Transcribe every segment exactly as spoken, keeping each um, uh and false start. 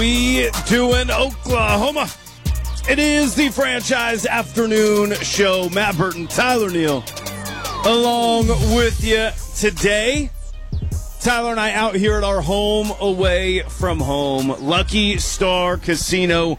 We doing Oklahoma. It is the Franchise Afternoon Show. Matt Burton, Tyler Neal, along with you today. Tyler and I out here at our home away from home, Lucky Star Casino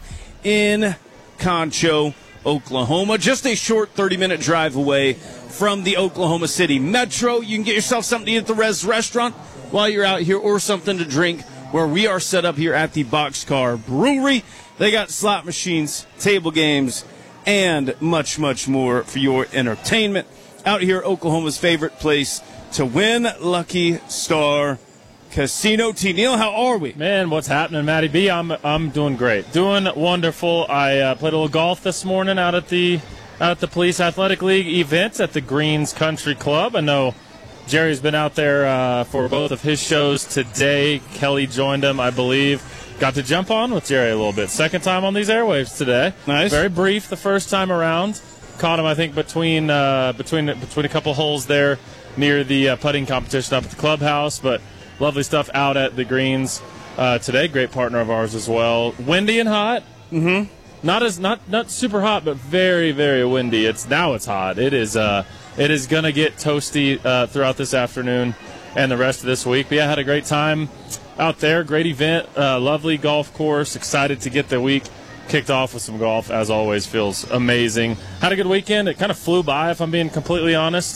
in Concho, Oklahoma. Just a short thirty-minute drive away from the Oklahoma City Metro. You can get yourself something to eat at the Res restaurant while you're out here, or something to drink where we are set up here at the Boxcar Brewery. They got slot machines, table games, and much, much more for your entertainment. Out here, Oklahoma's favorite place to win, Lucky Star Casino. T. Neal, how are we? Man, what's happening, Matty B? I'm I'm doing great, doing wonderful. I uh, played a little golf this morning out at the out at the Police Athletic League event at the Greens Country Club. I know Jerry's been out there uh, for both of his shows today. Kelly joined him, I believe. Got to jump on with Jerry a little bit. Second time on these airwaves today. Nice. Very brief the first time around. Caught him, I think, between uh, between between a couple holes there near the uh, putting competition up at the clubhouse. But lovely stuff out at the Greens uh, today. Great partner of ours as well. Windy and hot. Mm-hmm. Not as not not super hot, but very very windy. It's now it's hot. It is uh it is gonna get toasty uh, throughout this afternoon and the rest of this week. But yeah, I had a great time out there. Great event. Uh, lovely golf course. Excited to get the week kicked off with some golf. As always, feels amazing. Had a good weekend. It kind of flew by, if I'm being completely honest.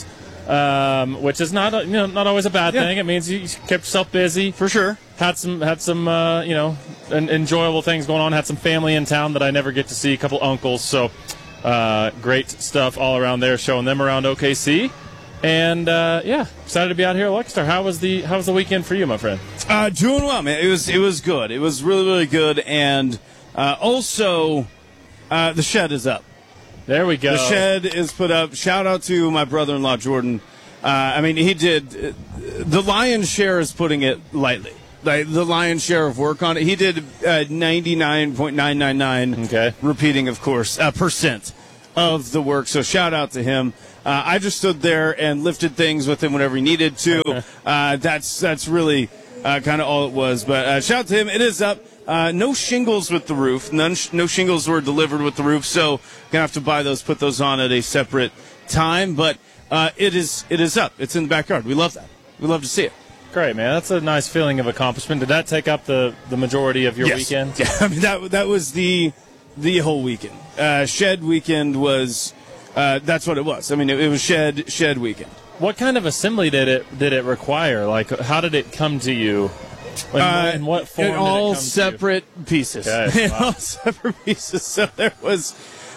Um, which is not you know not always a bad yeah. thing. It means you kept yourself busy For sure. Had some had some uh, you know en- enjoyable things going on. Had some family in town that I never get to see. A couple uncles. So uh, great stuff all around there. Showing them around O K C. And uh, yeah, excited to be out here at Lucky Star. How was the How was the weekend for you, my friend? Uh, doing well, man. It was it was good. It was really really good. And uh, also, uh, the shed is up. There we go. The shed is put up. Shout out to my brother-in-law, Jordan. Uh, I mean, he did uh, the lion's share is putting it lightly. Like, the lion's share of work on it. He did uh, ninety-nine point nine nine nine, Okay. repeating, of course, uh, percent of the work. So shout out to him. Uh, I just stood there and lifted things with him whenever he needed to. uh, that's that's really uh, kind of all it was. But uh, shout out to him. It is up. Uh, no shingles with the roof. None. Sh- no shingles were delivered with the roof. So gonna have to buy those, put those on at a separate time. But uh, it is it is up. It's in the backyard. We love that. We love to see it. Great, man. That's a nice feeling of accomplishment. Did that take up the, the majority of your Yes. weekend? Yeah, I mean that that was the the whole weekend. Uh, shed weekend was uh, that's what it was. I mean it, it was shed shed weekend. What kind of assembly did it did it require? Like, how did it come to you? In, Uh, in what form in did all it come separate pieces. Okay, In wow. all separate pieces. So there was,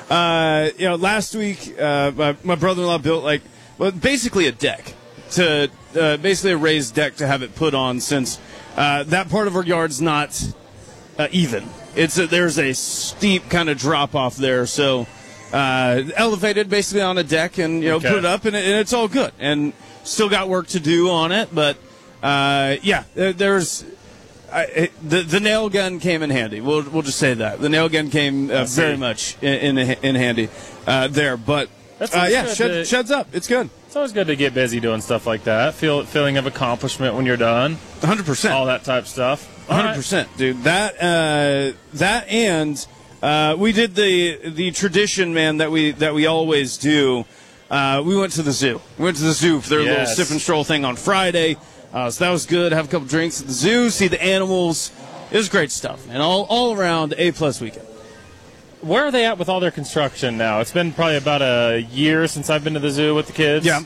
uh, you know, last week uh, my, my brother-in-law built like, well, basically a deck to uh, basically a raised deck to have it put on, since uh, that part of our yard's not uh, even. It's a, there's a steep kind of drop off there, so uh, elevated basically on a deck, and you know Okay. put it up, and, it, and it's all good, and still got work to do on it, but. Uh, yeah, there, there's I, it, the the nail gun came in handy. We'll we'll just say that the nail gun came uh, very much in in, in handy uh, there. But That's uh, always yeah, good shed, to- sheds up. It's good. It's always good to get busy doing stuff like that. Feel feeling of accomplishment when you're done. one hundred percent. All that type of stuff. All one hundred right. percent, dude. That uh, that and uh, we did the the tradition, man, that we that we always do. Uh, we went to the zoo. We went to the zoo for their little Yes. sip and stroll thing on Friday. Uh, so that was good. Have a couple drinks at the zoo, see the animals. It was great stuff, and all all around A plus weekend. Where are they at with all their construction now? It's been probably about a year since I've been to the zoo with the kids. Yeah.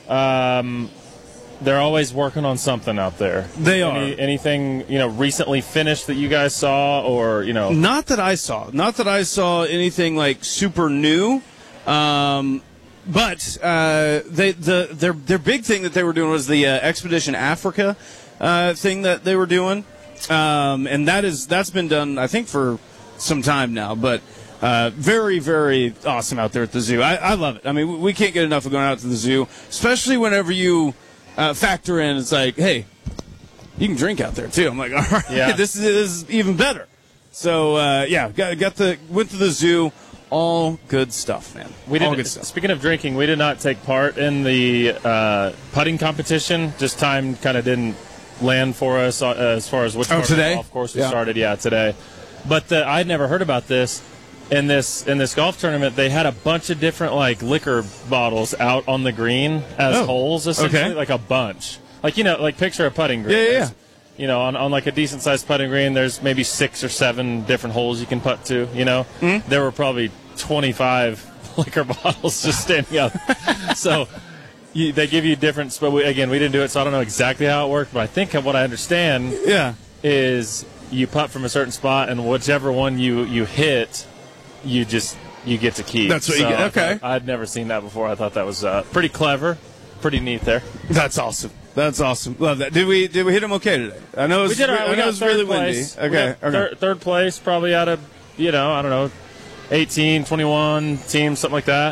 Um, they're always working on something out there. They Any, are. anything you know recently finished that you guys saw, or you know? Not that I saw. Not that I saw anything like super new. Um, but uh, they the their their big thing that they were doing was the uh, Expedition Africa uh, thing that they were doing, um, and that is that's been done I think for some time now. But uh, very very awesome out there at the zoo. I, I love it. I mean we, we can't get enough of going out to the zoo, especially whenever you uh, factor in it's like, hey, you can drink out there too. I'm like, all right, Yeah. this is, this is even better. So uh, yeah, got got the went to the zoo. All good stuff, man. We All did. good stuff. Speaking of drinking, we did not take part in the uh, putting competition. Just time kind of didn't land for us uh, as far as which oh, part today? of the golf course we yeah. started. Yeah, today. But the, I'd never heard about this. In this in this golf tournament, they had a bunch of different like liquor bottles out on the green as oh. holes, essentially, okay. like a bunch. Like, you know, like picture a putting green. Yeah, yeah, yeah. You know, on, on like a decent sized putting green, there's maybe six or seven different holes you can putt to. You know, mm-hmm. there were probably twenty-five liquor bottles just standing out. So you, they give you different. But we, again, we didn't do it, so I don't know exactly how it worked. But I think what I understand, yeah, is you putt from a certain spot, and whichever one you you hit, you just you get to keep. That's what so you get. Okay, I, I'd never seen that before. I thought that was uh, pretty clever, pretty neat there. That's awesome. That's awesome. Love that. Did we did we hit them okay today? I know it was, we did. Right. I We know got it was third really place. windy. Okay, okay. okay. Third, third place, probably out of you know I don't know, eighteen, twenty-one teams, something like that.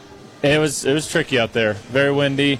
It was it was tricky out there. Very windy.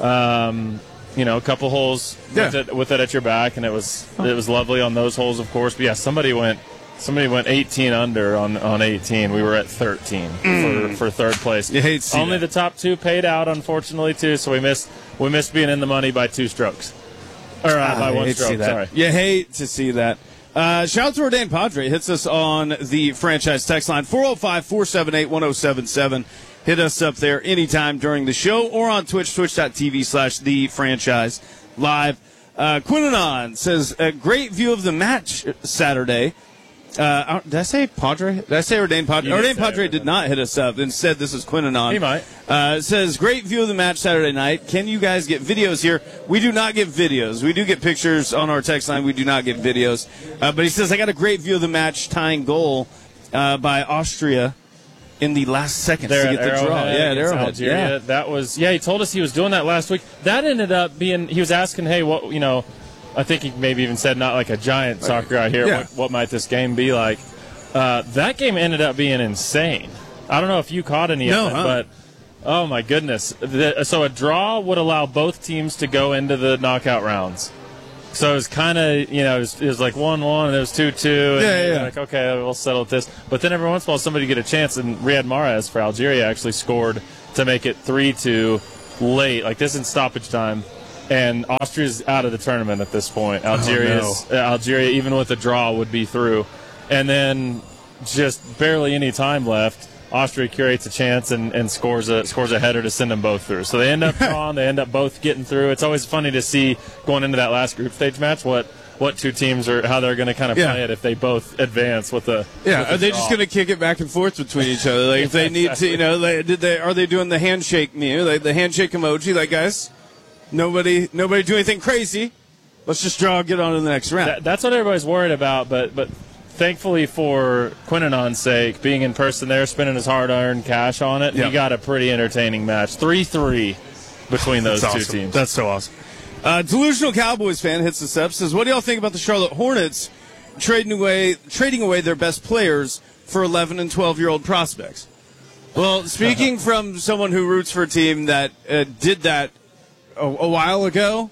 Um, you know, a couple holes yeah. with it with it at your back, and it was it was lovely on those holes, of course. But yeah, somebody went. Somebody went eighteen under on, on eighteen. We were at thirteen mm. for, for third place. You hate to see Only that. the top two paid out, unfortunately, too. So we missed we missed being in the money by two strokes, or uh, by one stroke. Sorry. You hate to see that. Uh, shout out to Ordained Padre. Hits us on the franchise text line four oh five, four seven eight, one oh seven seven. Hit us up there anytime during the show or on Twitch, twitch.tv slash the franchise live. Uh, Quinanon says a great view of the match Saturday. Uh, did I say Padre? Did I say Ordained Padre? You Ordained did say Padre it, did not hit us up. Instead, this is Quinanon. He might. Uh, it says, great view of the match Saturday night. Can you guys get videos here? We do not get videos. We do get pictures on our text line. We do not get videos. Uh, but he says, I got a great view of the match tying goal uh, by Austria in the last seconds there to get the draw. Yeah, at Arrowhead. Algeria. Yeah. That was, yeah, he told us he was doing that last week. That ended up being, he was asking, hey, what, you know, I think he maybe even said not like a giant soccer guy here. Yeah. What, what might this game be like? Uh, that game ended up being insane. I don't know if you caught any no, of it, huh? but oh my goodness. The, so a draw would allow both teams to go into the knockout rounds. So it was kind of, you know, it was, it was like one one, and it was two two. And yeah, yeah. Like, okay, we'll settle with this. But then every once in a while, somebody get a chance, and Riyad Mahrez for Algeria actually scored to make it three two late, like this in stoppage time. And Austria's out of the tournament at this point. Algeria's, oh, no. uh, Algeria, even with a draw, would be through. And then just barely any time left, Austria curates a chance and, and scores a scores a header to send them both through. So they end up drawing. They end up both getting through. It's always funny to see going into that last group stage match what, what two teams are, how they're going to kind of yeah. play it if they both advance with a yeah. with a Are they draw. just going to kick it back and forth between each other? Like if they need to, you know, like, did they are they doing the handshake meme, like the handshake emoji? Like guys, nobody nobody do anything crazy. Let's just draw, get on to the next round. That, that's what everybody's worried about, but but. Thankfully for Quinanon's sake, being in person there, spending his hard-earned cash on it, yep. he got a pretty entertaining match. three three between those That's two awesome. teams. That's so awesome. Uh, Delusional Cowboys fan hits us up, says, what do y'all think about the Charlotte Hornets trading away trading away their best players for eleven and twelve-year-old prospects? Well, speaking from someone who roots for a team that uh, did that a, a while ago,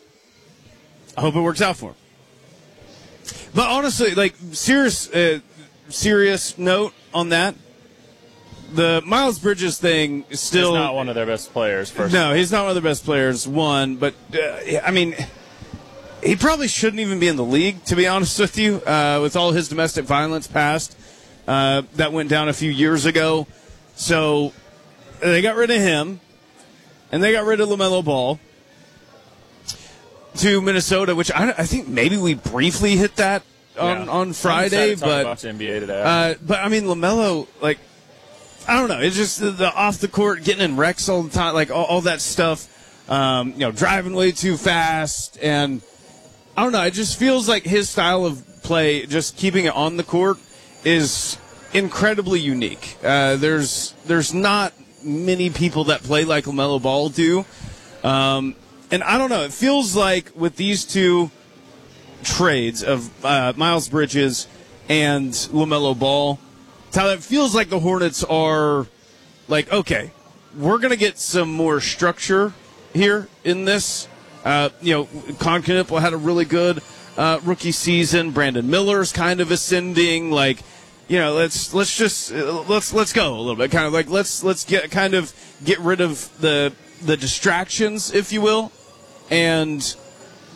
I hope it works out for them. But honestly, like, serious, uh, serious note on that, the Miles Bridges thing is still... He's not one of their best players, first. No, he's not one of their best players, one, but, uh, I mean, he probably shouldn't even be in the league, to be honest with you, uh, with all his domestic violence past. Uh, that went down a few years ago. So, they got rid of him, and they got rid of LaMelo Ball to Minnesota, which I, I think maybe we briefly hit that on, yeah. on Friday, but about N B A today. uh, but I mean LaMelo, like I don't know, it's just the, the off the court getting in wrecks all the time, like all, all that stuff. Um, you know, driving way too fast, and I don't know. It just feels like his style of play, just keeping it on the court, is incredibly unique. Uh, there's there's not many people that play like LaMelo Ball do. Um, And I don't know. It feels like with these two trades of uh, Miles Bridges and LaMelo Ball, how it feels like the Hornets are like, okay, we're going to get some more structure here in this. Uh, you know, Conconnipple had a really good uh, rookie season. Brandon Miller's kind of ascending. Like, you know, let's let's just uh, let's let's go a little bit. Kind of like let's let's get kind of get rid of the the distractions, if you will. And,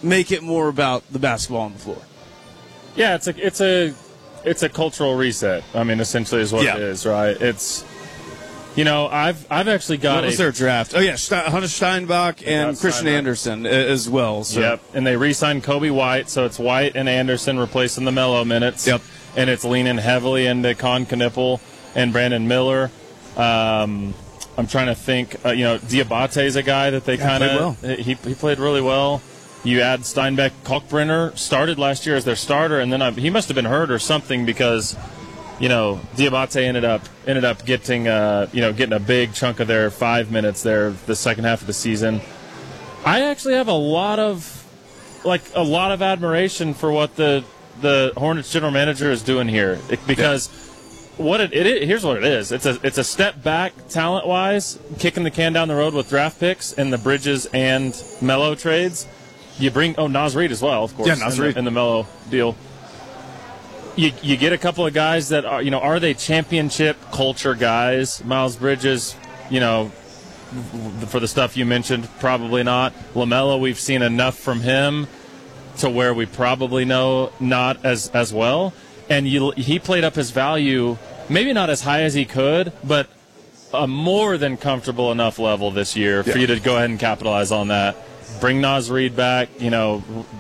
make it more about the basketball on the floor. Yeah, it's a it's a it's a cultural reset. I mean, essentially, is what yeah. it is, right? It's you know, I've I've actually got what was a, their draft? Oh yeah, Ste- Hunter Steinbach and Christian Steinbach. Anderson as well. So. Yep, and they re-signed Kobe White, so it's White and Anderson replacing the Melo minutes. Yep, and it's leaning heavily into Con Knipple and Brandon Miller. Um, I'm trying to think. Uh, you know, Diabate is a guy that they yeah, kind of well. he he played really well. You add Steinbeck, Kalkbrenner started last year as their starter, and then I, he must have been hurt or something because, you know, Diabate ended up ended up getting uh, you know getting a big chunk of their five minutes there the second half of the season. I actually have a lot of like a lot of admiration for what the the Hornets general manager is doing here it, because. Yeah. What it, it is, here's what it is. It's a it's a step back talent wise, kicking the can down the road with draft picks and the Bridges and Melo trades. You bring oh Naz Reid as well, of course. Yeah, Naz in, Reid. the, in the Melo deal. You you get a couple of guys that are you know are they championship culture guys? Miles Bridges, you know, for the stuff you mentioned, probably not. LaMelo, we've seen enough from him to where we probably know not as as well. And you, he played up his value, maybe not as high as he could, but a more than comfortable enough level this year for yeah. you to go ahead and capitalize on that. Bring Naz Reid back, you know,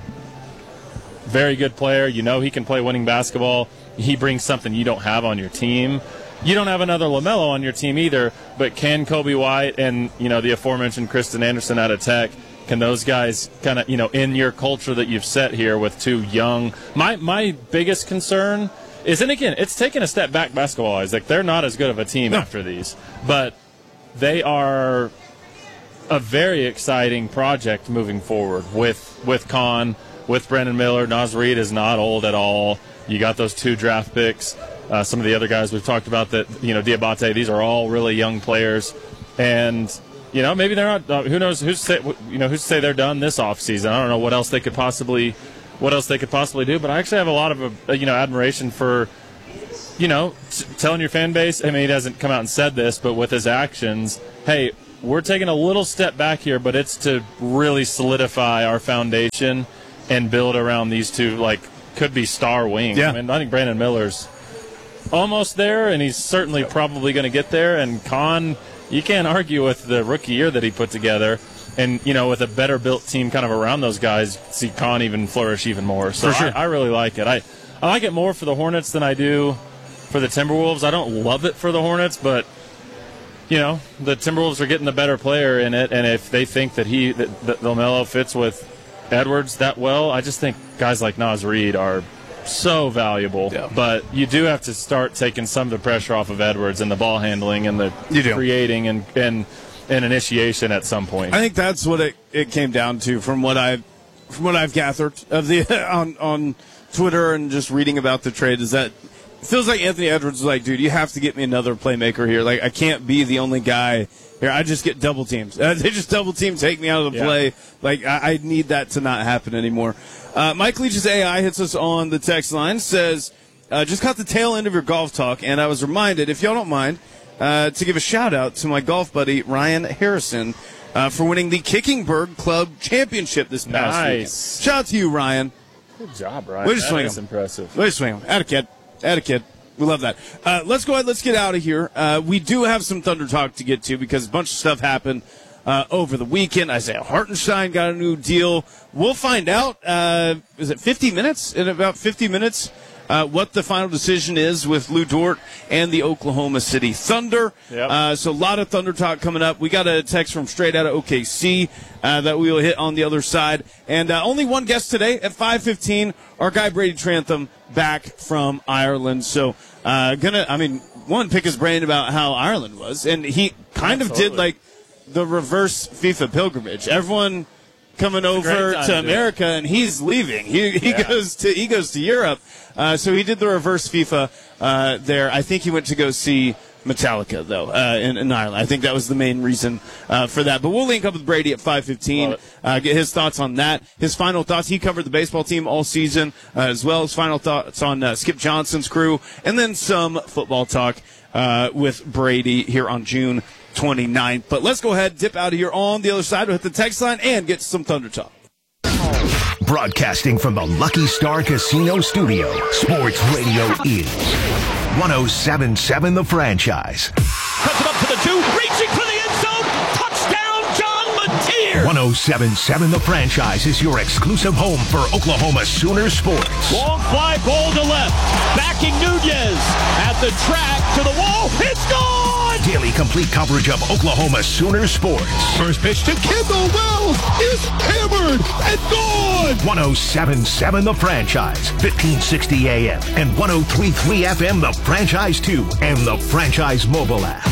very good player. You know he can play winning basketball. He brings something you don't have on your team. You don't have another LaMelo on your team either, but can Kobe White and, you know, the aforementioned Kristen Anderson out of Tech, can those guys kind of, you know, in your culture that you've set here with two young – my my biggest concern is, and again, it's taken a step back basketball-wise. Like, they're not as good of a team no. after these. But they are a very exciting project moving forward with, with Con, with Brandon Miller. Naz Reid is not old at all. You got those two draft picks. Uh, some of the other guys we've talked about that, you know, Diabate, these are all really young players. And – you know, maybe they're not. Uh, who knows? Who's say, you know who's to say they're done this offseason? I don't know what else they could possibly, what else they could possibly do. But I actually have a lot of uh, you know admiration for, you know, t- telling your fan base. I mean, he hasn't come out and said this, but with his actions, hey, we're taking a little step back here, but it's to really solidify our foundation and build around these two. Like, could be star wings. Yeah. I mean, I think Brandon Miller's almost there, and he's certainly probably going to get there. And Con. You can't argue with the rookie year that he put together. And, you know, with a better built team kind of around those guys, see Con even flourish even more. So for sure. I, I really like it. I, I like it more for the Hornets than I do for the Timberwolves. I don't love it for the Hornets, but, you know, the Timberwolves are getting the better player in it. And if they think that he, that, that LaMelo fits with Edwards that well, I just think guys like Naz Reid are so valuable. Yeah. But you do have to start taking some of the pressure off of Edwards and the ball handling and the creating and, and and initiation at some point. I think that's what it, it came down to from what I've from what I've gathered of the on on Twitter and just reading about the trade is that it feels like Anthony Edwards was like, dude, you have to get me another playmaker here. Like, I can't be the only guy here. I just get double teams. Uh, they just double team, take me out of the yeah. play. Like, I, I need that to not happen anymore. Uh, Mike Leach's A I hits us on the text line, says, uh, just caught the tail end of your golf talk, and I was reminded, if y'all don't mind, uh, to give a shout-out to my golf buddy, Ryan Harrison, uh, for winning the Kicking-Bird Club Championship this past nice. weekend. Shout out to you, Ryan. Good job, Ryan. Way to that swing is him. impressive. Way to swing him. Atta kid. Atta kid. We love that. Uh, let's go ahead. Let's get out of here. Uh, we do have some Thunder talk to get to because a bunch of stuff happened uh, over the weekend. Isaiah Hartenstein got a new deal. We'll find out. Uh, is it fifty minutes? In about fifty minutes, uh, what the final decision is with Lou Dort and the Oklahoma City Thunder. Yep. Uh, so a lot of Thunder talk coming up. We got a text from straight out of O K C uh, that we will hit on the other side. And uh, only one guest today at five fifteen. Our guy Brady Trantham back from Ireland. So uh, gonna, I mean, one, pick his brain about how Ireland was, and he kind Absolutely. of did like the reverse FIFA pilgrimage. Everyone coming over to, to America, and he's leaving. He he yeah. goes to he goes to Europe. Uh, so he did the reverse FIFA uh, there. I think he went to go see Metallica, though, uh, in, in Ireland. I think that was the main reason uh, for that. But we'll link up with Brady at five fifteen, uh, get his thoughts on that. His final thoughts. He covered the baseball team all season, uh, as well as final thoughts on uh, Skip Johnson's crew, and then some football talk uh, with Brady here on June twenty-ninth. But let's go ahead, dip out of here on the other side. We'll hit the text line and get some Thunder talk. Broadcasting from the Lucky Star Casino Studio, Sports Radio is one oh seven point seven The Franchise. Cuts it up to the two, reaching for the end zone. Touchdown, John Mateer. one oh seven point seven The Franchise is your exclusive home for Oklahoma Sooner sports. Long fly ball to left. Backing Nunez at the track to the wall. It's gone. Daily complete coverage of Oklahoma Sooner sports. First pitch to Kendall Wells is hammered and gone. one oh seven point seven The Franchise, fifteen sixty A M and one oh three point three F M The Franchise two and the Franchise mobile app.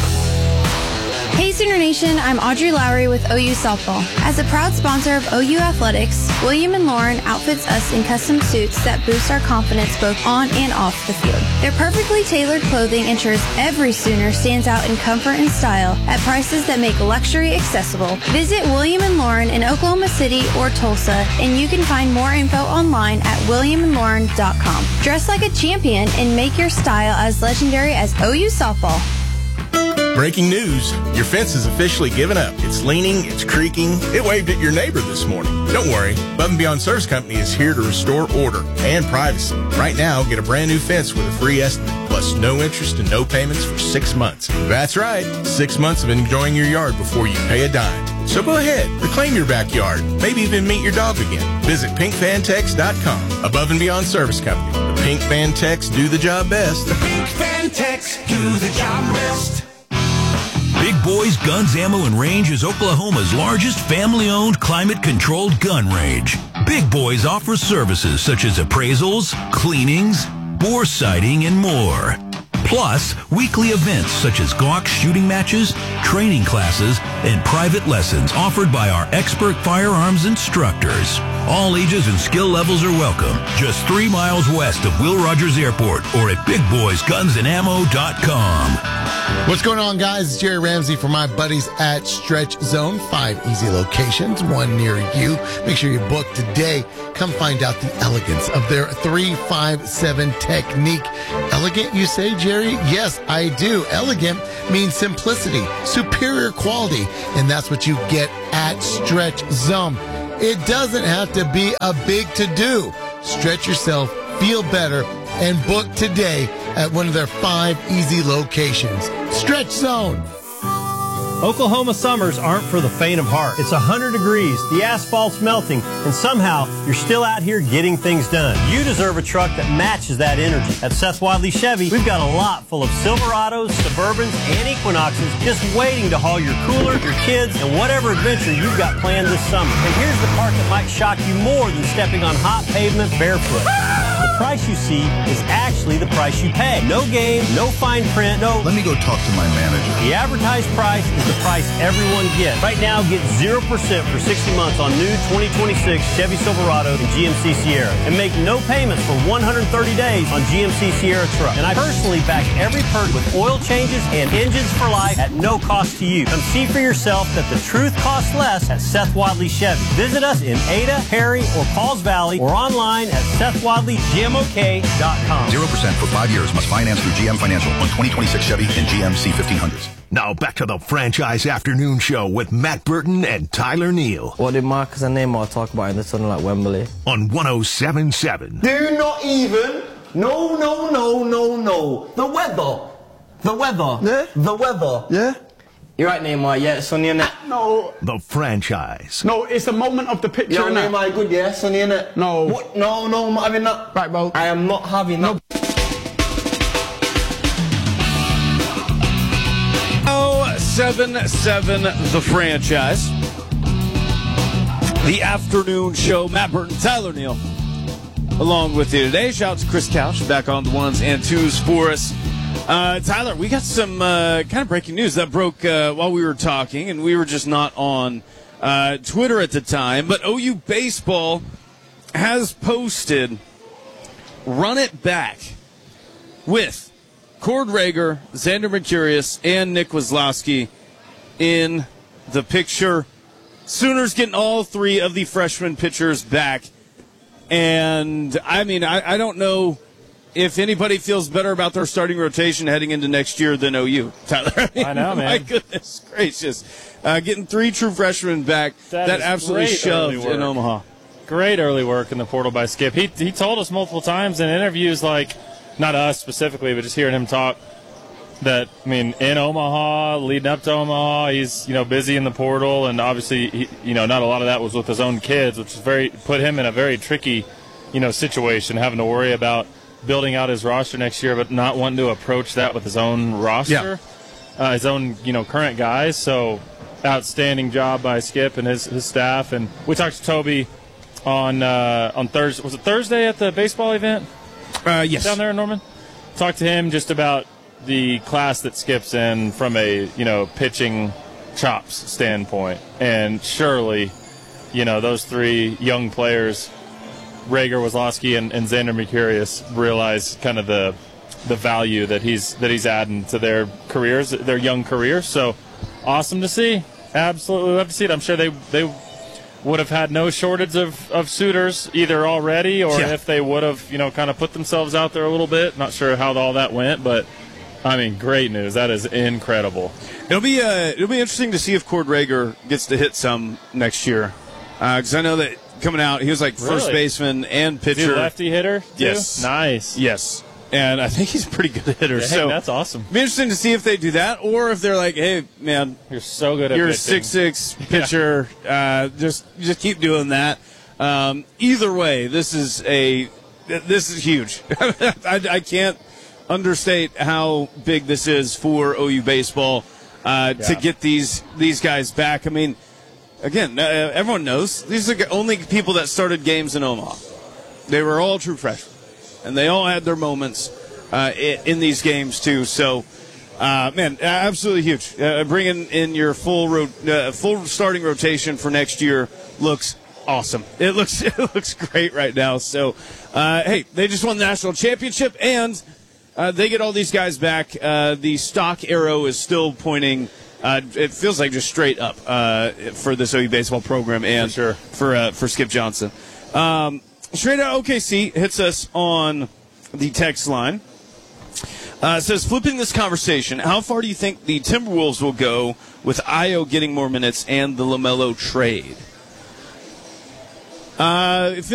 Hey Sooner Nation, I'm Audrey Lowry with O U Softball. As a proud sponsor of O U Athletics, William and Lauren outfits us in custom suits that boost our confidence both on and off the field. Their perfectly tailored clothing ensures every Sooner stands out in comfort and style at prices that make luxury accessible. Visit William and Lauren in Oklahoma City or Tulsa, and you can find more info online at william and lauren dot com. Dress like a champion and make your style as legendary as O U Softball. Breaking news. Your fence is officially given up. It's leaning, it's creaking. It waved at your neighbor this morning. Don't worry. Above and Beyond Service Company is here to restore order and privacy. Right now, get a brand new fence with a free estimate, plus no interest and no payments for six months. That's right. Six months of enjoying your yard before you pay a dime. So go ahead, reclaim your backyard, maybe even meet your dog again. Visit pink fan tex dot com. Above and Beyond Service Company. The Pink Fan Techs do the job best. The Pink Fan Techs do the job best. Big Boys Guns, Ammo, and Range is Oklahoma's largest family-owned, climate-controlled gun range. Big Boys offers services such as appraisals, cleanings, bore sighting, and more. Plus, weekly events such as Glock shooting matches, training classes, and private lessons offered by our expert firearms instructors. All ages and skill levels are welcome. Just three miles west of Will Rogers Airport or at big boys guns and ammo dot com. What's going on, guys? It's Jerry Ramsey for my buddies at Stretch Zone. Five easy locations, one near you. Make sure you book today. Come find out the elegance of their three five seven technique. Elegant, you say, Jerry? Yes, I do. Elegant means simplicity, superior quality, and that's what you get at Stretch Zone. It doesn't have to be a big to-do. Stretch yourself, feel better, and book today at one of their five easy locations. Stretch Zone. Oklahoma summers aren't for the faint of heart. It's one hundred degrees, the asphalt's melting, and somehow you're still out here getting things done. You deserve a truck that matches that energy. At Seth Wadley Chevy, we've got a lot full of Silverados, Suburbans, and Equinoxes just waiting to haul your cooler, your kids, and whatever adventure you've got planned this summer. And here's the part that might shock you more than stepping on hot pavement barefoot. The price you see is actually the price you pay. No game, no fine print, no... Let me go talk to my manager. The advertised price is the price everyone gets. Right now, get zero percent for sixty months on new twenty twenty-six Chevy Silverado and G M C Sierra. And make no payments for one hundred thirty days on G M C Sierra truck. And I personally back every perk with oil changes and engines for life at no cost to you. Come see for yourself that the truth costs less at Seth Wadley Chevy. Visit us in Ada, Perry, or Pauls Valley or online at seth wadley g m o k dot com. zero percent for five years. Must finance through G M Financial on twenty twenty-six Chevy and G M C fifteen hundreds. Now back to the Franchise Afternoon Show with Matt Burton and Tyler Neal. What did Marcus and Neymar talk about in the sun like Wembley? On one oh seven point seven. Do not even. No, no, no, no, no. The weather. The weather. Yeah? The weather. Yeah? You're right, Neymar. Yeah, it's sunny, innit? No. The Franchise. No, it's a moment of the picture, Yo, innit? Neymar, good, yeah? Sunny, innit? No. What? No, no, I'm not having that. Right, bro. I am not having that. oh seven seven The Franchise. The afternoon show. Matt Burton, Tyler Neal, along with you today. Shout out to Chris Couch back on the ones and twos for us. Uh, Tyler, we got some uh, kind of breaking news that broke uh, while we were talking, and we were just not on uh, Twitter at the time. But O U Baseball has posted Run It Back with Cord Rager, Xander Mercurius, and Nick Wazlowski in the picture. Sooners getting all three of the freshman pitchers back. And, I mean, I, I don't know if anybody feels better about their starting rotation heading into next year than O U, Tyler. I, mean, I know, man. My goodness gracious. Uh, getting three true freshmen back, that, that absolutely shoved in Omaha. great early work in the portal by Skip. He he told us multiple times in interviews, like, not us specifically, but just hearing him talk, that, I mean, in Omaha, leading up to Omaha, he's, you know, busy in the portal, and obviously, he, you know, not a lot of that was with his own kids, which is very put him in a very tricky, you know, situation, having to worry about building out his roster next year, but not wanting to approach that with his own roster, yeah. uh, his own, you know, current guys. So, outstanding job by Skip and his, his staff. And we talked to Toby on uh, on Thursday. Was it Thursday at the baseball event? Uh, yes. Down there in Norman. Talked to him just about the class that Skip's in from a, you know, pitching chops standpoint. And surely, you know, those three young players, Rager, Wazlowski, and, and Xander Mercurius, realize kind of the the value that he's that he's adding to their careers, their young careers. So awesome to see. Absolutely love to see it. I'm sure they they would have had no shortage of, of suitors either already, or yeah. if they would have, you know, kind of put themselves out there a little bit. Not sure how all that went, but I mean, great news. That is incredible. It'll be uh, it'll be interesting to see if Cord Rager gets to hit some next year, because uh, I know that coming out, he was like first really? baseman and pitcher. Is he a lefty hitter too? Yes, nice. Yes, and I think he's a pretty good hitter. Dang, so that's awesome. Be interesting to see if they do that, or if they're like, "Hey, man, you're so good at you're pitching. a six six pitcher. yeah. uh, just just keep doing that." Um, either way, this is a this is huge. I, I can't understate how big this is for O U baseball uh, yeah. to get these these guys back. I mean, again, uh, everyone knows these are the only people that started games in Omaha. They were all true freshmen, and they all had their moments uh, in, in these games too. So, uh, man, absolutely huge. Uh, bringing in your full ro- uh, full starting rotation for next year looks awesome. It looks it looks great right now. So, uh, hey, they just won the national championship, and Uh, they get all these guys back. Uh, the stock arrow is still pointing, uh, it feels like just straight up uh, for this O U baseball program and for sure. for, uh, for Skip Johnson. Um, straight out O K C hits us on the text line. Uh, it says, flipping this conversation, how far do you think the Timberwolves will go with Ayo getting more minutes and the LaMelo trade? Uh, it feels